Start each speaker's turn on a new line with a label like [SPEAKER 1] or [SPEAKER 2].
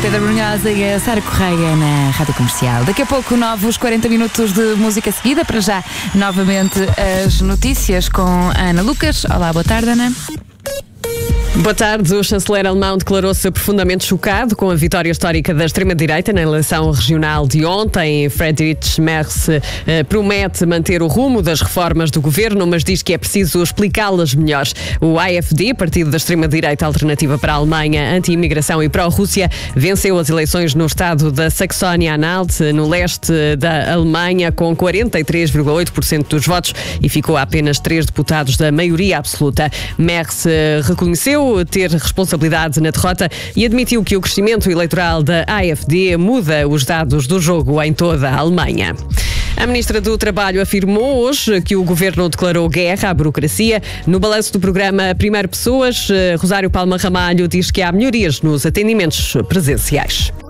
[SPEAKER 1] Pedro Brunhosa e a Sara Correia na Rádio Comercial. Daqui a pouco, novos 40 minutos de música seguida. Para já, novamente, as notícias com a Ana Lucas. Olá, boa tarde, Ana.
[SPEAKER 2] Boa tarde. O chanceler alemão declarou-se profundamente chocado com a vitória histórica da extrema-direita na eleição regional de ontem. Friedrich Merz promete manter o rumo das reformas do governo, mas diz que é preciso explicá-las melhor. O AfD, partido da extrema-direita alternativa para a Alemanha, anti-imigração e pró-Rússia, venceu as eleições no estado da Saxónia-Anhalt, no leste da Alemanha, com 43,8% dos votos e ficou a apenas 3 deputados da maioria absoluta. Merz reconheceu ter responsabilidade na derrota e admitiu que o crescimento eleitoral da AfD muda os dados do jogo em toda a Alemanha. A Ministra do Trabalho afirmou hoje que o Governo declarou guerra à burocracia. No balanço do programa Primeiro Pessoas, Rosário Palma Ramalho diz que há melhorias nos atendimentos presenciais.